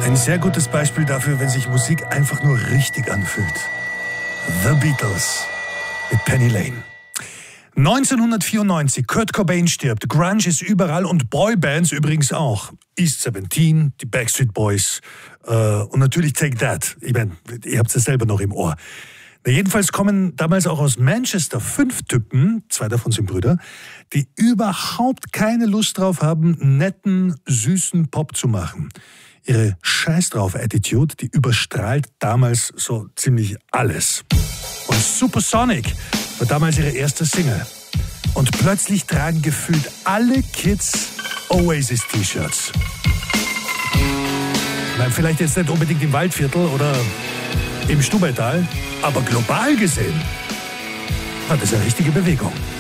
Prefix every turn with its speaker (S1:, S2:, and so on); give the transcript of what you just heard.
S1: Ein sehr gutes Beispiel dafür, wenn sich Musik einfach nur richtig anfühlt. The Beatles mit Penny Lane. 1994, Kurt Cobain stirbt, Grunge ist überall und Boybands übrigens auch. East 17, die Backstreet Boys und natürlich Take That. Ich meine, ihr habt es selber noch im Ohr. Na, jedenfalls kommen damals auch aus Manchester 5 Typen, 2 davon sind Brüder, die überhaupt keine Lust drauf haben, netten, süßen Pop zu machen. Ihre Scheiß-drauf-Attitude, die überstrahlt damals so ziemlich alles. Und Supersonic war damals ihre erste Single. Und plötzlich tragen gefühlt alle Kids Oasis-T-Shirts. Vielleicht jetzt nicht unbedingt im Waldviertel oder im Stubaital, aber global gesehen war das eine richtige Bewegung.